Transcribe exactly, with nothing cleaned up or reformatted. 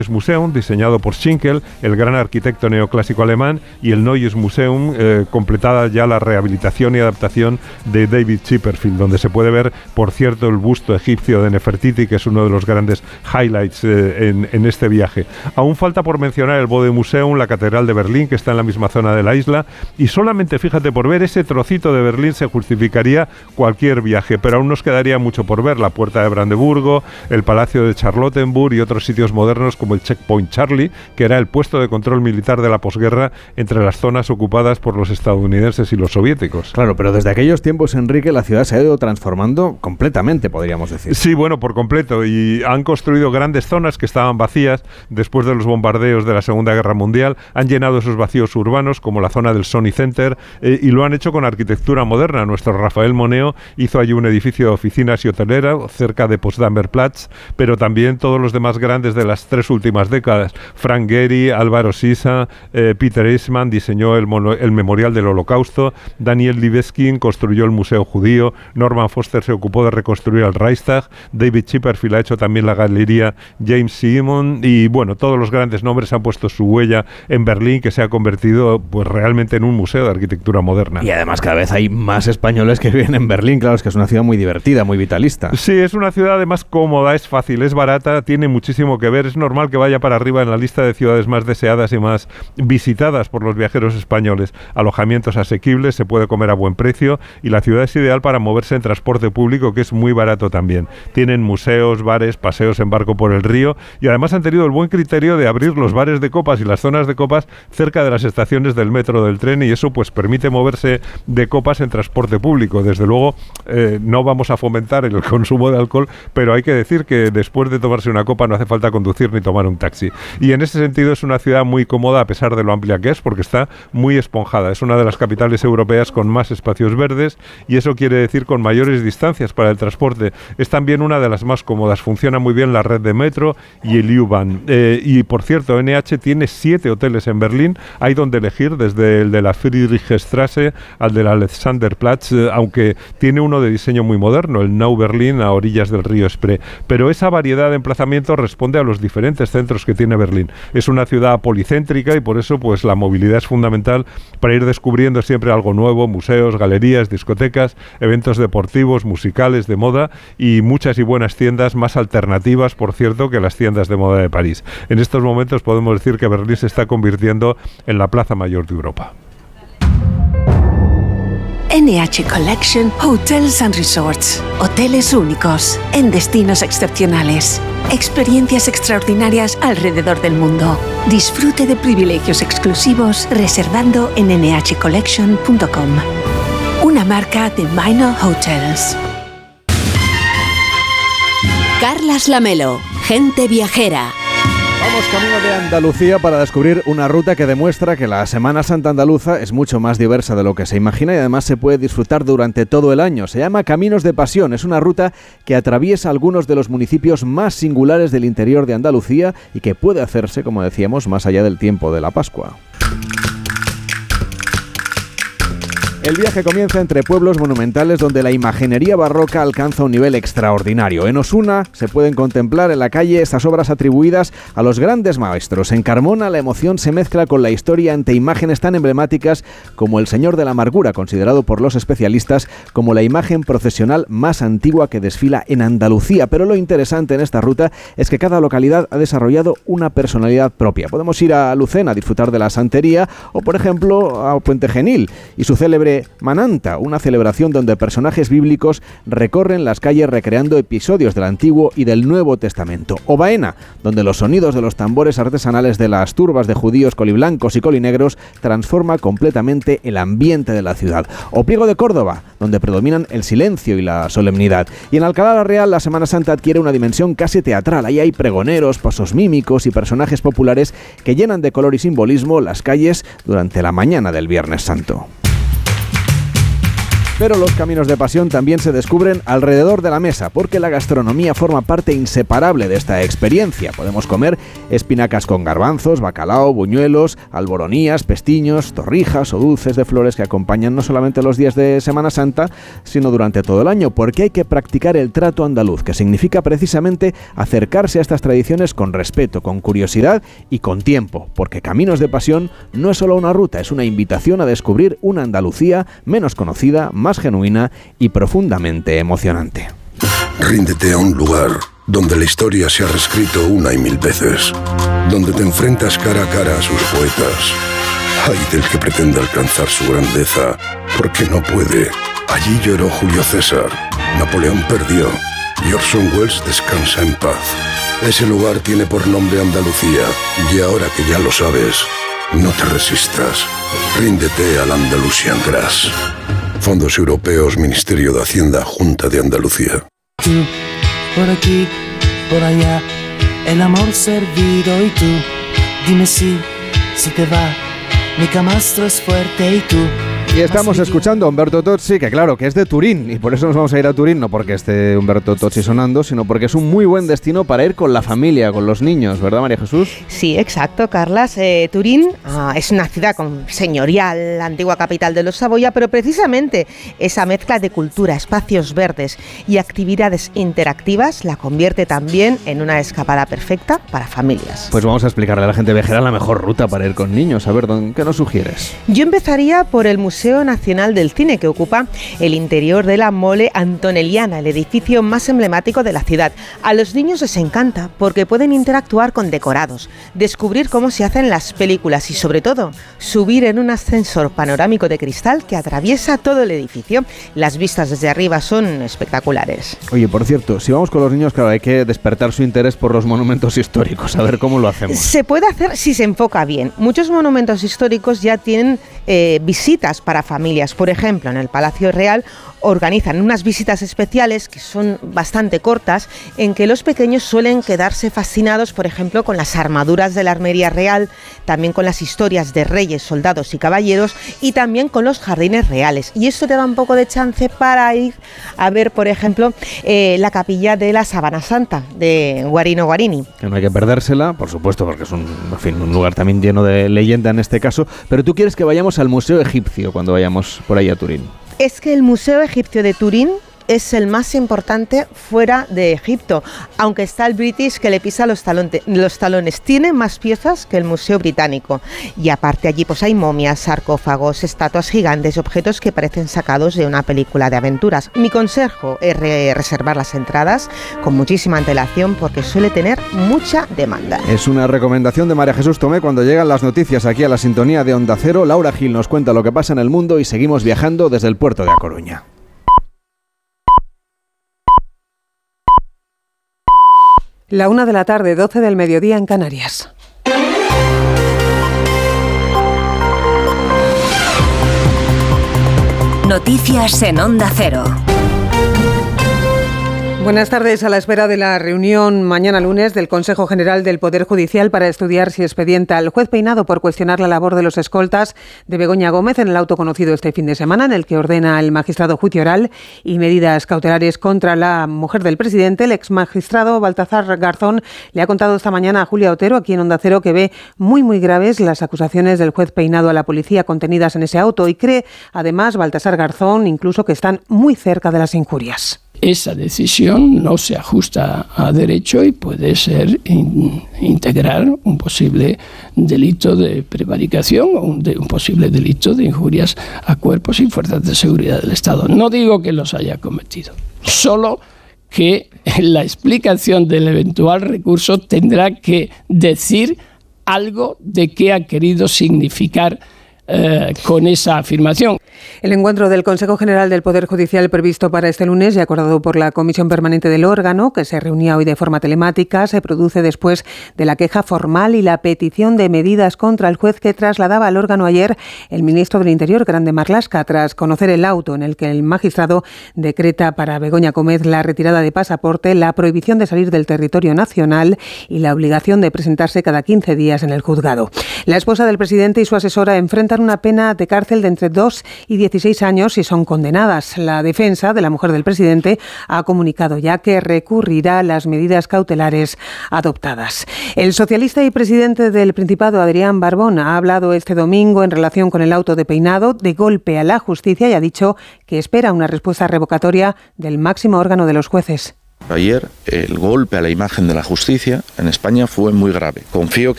Museum, diseñado por Schinkel, el gran arquitecto neoclásico alemán, y el Neues Museum, eh, completada ya la rehabilitación y adaptación de David Chipperfield, donde se puede ver, por cierto, el busto egipcio de Nefertiti, que es uno de los grandes highlights eh, en, en este viaje. Aún falta por mencionar el Bode Museum, la Catedral de Berlín, que está en la misma zona de la isla, y solamente, fíjate, por ver ese trocito de Berlín se justificaría cualquier viaje, pero aún nos quedaría mucho por ver: la Puerta de Brandeburgo, el Palacio de Charlottenburg y otros sitios modernos como el Checkpoint Charlie, que era el puesto de control militar de la posguerra entre las zonas ocupadas por los estadounidenses y los soviéticos. Claro, pero desde aquellos tiempos, Enrique, la ciudad se ha ido transformando completamente, podríamos decir. Sí, bueno, por completo, y han construido grandes zonas que estaban vacías después de los bombardeos de la Segunda Guerra Mundial, han llenado esos vacíos urbanos, como la zona del Sony Center, eh, y lo han hecho con arquitectura moderna. Nuestro Rafael Moneo hizo allí un edificio de oficinas y hotelera cerca de Potsdamer Platz, pero también todos los demás grandes de las tres últimas décadas. Frank Gehry, Álvaro Sisa, eh, Peter Eastman diseñó el, mono, el Memorial del Holocausto, Daniel Libeskind construyó el Museo Judío, Norman Foster se ocupó de reconstruir el Reichstag, David Chipperfield ha hecho también la galería James Simon, y bueno, todos los grandes nombres han puesto su huella en Berlín, que se ha convertido pues realmente en un museo de arquitectura moderna. Y además cada vez hay más españoles que viven en Berlín. Claro, es que es una ciudad muy divertida, muy vitalista. Sí, es una ciudad además cómoda, es fácil, es barata, tiene muchísimo que ver, es normal que vaya para arriba en la lista de ciudades más deseadas y más visitadas por los viajeros españoles. Alojamientos asequibles, se puede comer a buen precio, y la ciudad es ideal para moverse en transporte público, que es muy barato también. Tienen museos, bares, paseos en barco por el río, y además han tenido el buen criterio de abrir los bares de copas y las zonas de copas cerca de las estaciones del metro, del tren, y eso pues permite moverse de copas en transporte público. Desde luego eh, no vamos a fomentar el consumo de alcohol, pero hay que decir que después de tomarse una copa no hace falta conducir ni tomar un taxi. Y en ese sentido es una ciudad muy cómoda, a pesar de lo amplia que es, porque está muy esponjada. Es una de las capitales europeas con más espacios verdes, y eso quiere decir con mayores distancias para el transporte. Es también una de las más cómodas. Funciona muy bien la red de metro y el U-Bahn. Eh, y por cierto, N H tiene siete hoteles en Berlín. Hay donde elegir, desde el de la Friedrichstraße al del Alexanderplatz, eh, aunque tiene uno de diseño muy moderno, el Neu Berlin, a orillas del río Spree. Pero esa variedad de emplazamientos responde a los diferentes centros que tiene Berlín. Es una ciudad policéntrica, y por eso pues la movilidad es fundamental para ir descubriendo siempre algo nuevo: museos, galerías, discotecas, eventos deportivos, musicales, de moda, y muchas y buenas tiendas, más alternativas, por cierto, que las tiendas de moda de París. En estos momentos podemos decir que Berlín se está convirtiendo en la plaza mayor de Europa. N H Collection Hotels and Resorts. Hoteles únicos, en destinos excepcionales. Experiencias extraordinarias alrededor del mundo. Disfrute de privilegios exclusivos reservando en ene hache collection punto com. Una marca de Minor Hotels. Carlas Lamelo, gente viajera. Vamos camino de Andalucía para descubrir una ruta que demuestra que la Semana Santa andaluza es mucho más diversa de lo que se imagina, y además se puede disfrutar durante todo el año. Se llama Caminos de Pasión. Es una ruta que atraviesa algunos de los municipios más singulares del interior de Andalucía y que puede hacerse, como decíamos, más allá del tiempo de la Pascua. El viaje comienza entre pueblos monumentales donde la imaginería barroca alcanza un nivel extraordinario. En Osuna se pueden contemplar en la calle estas obras atribuidas a los grandes maestros. En Carmona la emoción se mezcla con la historia ante imágenes tan emblemáticas como el Señor de la Amargura, considerado por los especialistas como la imagen procesional más antigua que desfila en Andalucía. Pero lo interesante en esta ruta es que cada localidad ha desarrollado una personalidad propia. Podemos ir a Lucena a disfrutar de la santería, o por ejemplo a Puente Genil y su célebre Mananta, una celebración donde personajes bíblicos recorren las calles recreando episodios del Antiguo y del Nuevo Testamento. O Baena, donde los sonidos de los tambores artesanales de las turbas de judíos coliblancos y colinegros transforma completamente el ambiente de la ciudad. O Priego de Córdoba, donde predominan el silencio y la solemnidad. Y en Alcalá la Real la Semana Santa adquiere una dimensión casi teatral. Ahí hay pregoneros, pasos mímicos y personajes populares que llenan de color y simbolismo las calles durante la mañana del Viernes Santo. Pero los caminos de pasión también se descubren alrededor de la mesa, porque la gastronomía forma parte inseparable de esta experiencia. Podemos comer espinacas con garbanzos, bacalao, buñuelos, alboronías, pestiños, torrijas o dulces de flores que acompañan no solamente los días de Semana Santa, sino durante todo el año, porque hay que practicar el trato andaluz, que significa precisamente acercarse a estas tradiciones con respeto, con curiosidad y con tiempo, porque Caminos de Pasión no es solo una ruta, es una invitación a descubrir una Andalucía menos conocida, más genuina y profundamente emocionante. Ríndete a un lugar donde la historia se ha reescrito una y mil veces, donde te enfrentas cara a cara a sus poetas. Ay del que pretenda alcanzar su grandeza, porque no puede. Allí lloró Julio César, Napoleón perdió y Orson Welles descansa en paz. Ese lugar tiene por nombre Andalucía, y ahora que ya lo sabes, no te resistas. Ríndete al Andalusian Grass. Fondos Europeos, Ministerio de Hacienda, Junta de Andalucía. Tú, por aquí, por allá, el amor servido y tú, dime si, si te va, mi camastro es fuerte y tú. Y estamos escuchando a Umberto Tozzi, que claro, que es de Turín, y por eso nos vamos a ir a Turín, no porque esté Umberto Tozzi sonando, sino porque es un muy buen destino para ir con la familia, con los niños, ¿verdad, María Jesús? Sí, exacto, Carlas. Eh, Turín ah, es una ciudad con señorial, la antigua capital de los Saboya, pero precisamente esa mezcla de cultura, espacios verdes y actividades interactivas la convierte también en una escapada perfecta para familias. Pues vamos a explicarle a la gente viajera la mejor ruta para ir con niños. A ver, ¿qué nos sugieres? Yo empezaría por el Museo Museo Nacional del Cine, que ocupa el interior de la Mole Antonelliana, el edificio más emblemático de la ciudad. A los niños les encanta porque pueden interactuar con decorados, descubrir cómo se hacen las películas y, sobre todo, subir en un ascensor panorámico de cristal que atraviesa todo el edificio. Las vistas desde arriba son espectaculares. Oye, por cierto, si vamos con los niños, claro, hay que despertar su interés por los monumentos históricos. A ver cómo lo hacemos. Se puede hacer si se enfoca bien. Muchos monumentos históricos ya tienen eh, visitas para familias. Por ejemplo, en el Palacio Real organizan unas visitas especiales que son bastante cortas, en que los pequeños suelen quedarse fascinados, por ejemplo, con las armaduras de la armería real, también con las historias de reyes, soldados y caballeros, y también con los jardines reales. Y esto te da un poco de chance para ir a ver, por ejemplo, eh, la capilla de la Sábana Santa de Guarino Guarini. Que no hay que perdérsela, por supuesto, porque es un, en fin, un lugar también lleno de leyenda en este caso, pero tú quieres que vayamos al Museo Egipcio cuando vayamos por ahí a Turín. Es que el Museo Egipcio de Turín es el más importante fuera de Egipto, aunque está el British que le pisa los, talonte, los talones. Tiene más piezas que el Museo Británico. Y aparte allí pues hay momias, sarcófagos, estatuas gigantes, objetos que parecen sacados de una película de aventuras. Mi consejo es re reservar las entradas con muchísima antelación porque suele tener mucha demanda. Es una recomendación de María Jesús Tomé cuando llegan las noticias aquí a la sintonía de Onda Cero. Laura Gil nos cuenta lo que pasa en el mundo y seguimos viajando desde el puerto de A Coruña. La una de la tarde, doce del mediodía en Canarias. Noticias en Onda Cero. Buenas tardes. A la espera de la reunión mañana lunes del Consejo General del Poder Judicial para estudiar si expedienta al juez Peinado por cuestionar la labor de los escoltas de Begoña Gómez en el auto conocido este fin de semana, en el que ordena el magistrado juicio oral y medidas cautelares contra la mujer del presidente, el exmagistrado Baltasar Garzón le ha contado esta mañana a Julia Otero, aquí en Onda Cero, que ve muy muy graves las acusaciones del juez Peinado a la policía contenidas en ese auto y cree, además, Baltasar Garzón, incluso que están muy cerca de las injurias. Esa decisión no se ajusta a derecho y puede ser in, integrar un posible delito de prevaricación o un, de, un posible delito de injurias a cuerpos y fuerzas de seguridad del Estado. No digo que los haya cometido, solo que la explicación del eventual recurso tendrá que decir algo de qué ha querido significar Eh, con esa afirmación. El encuentro del Consejo General del Poder Judicial previsto para este lunes y acordado por la Comisión Permanente del órgano, que se reunía hoy de forma telemática, se produce después de la queja formal y la petición de medidas contra el juez que trasladaba al órgano ayer el ministro del Interior, Grande Marlaska, tras conocer el auto en el que el magistrado decreta para Begoña Gómez la retirada de pasaporte, la prohibición de salir del territorio nacional y la obligación de presentarse cada quince días en el juzgado. La esposa del presidente y su asesora enfrentan una pena de cárcel de entre dos y dieciséis años si son condenadas. La defensa de la mujer del presidente ha comunicado ya que recurrirá a las medidas cautelares adoptadas. El socialista y presidente del Principado, Adrián Barbón, ha hablado este domingo en relación con el auto de Peinado de golpe a la justicia y ha dicho que espera una respuesta revocatoria del máximo órgano de los jueces. Ayer el golpe a la imagen de la justicia en España fue muy grave. Confío que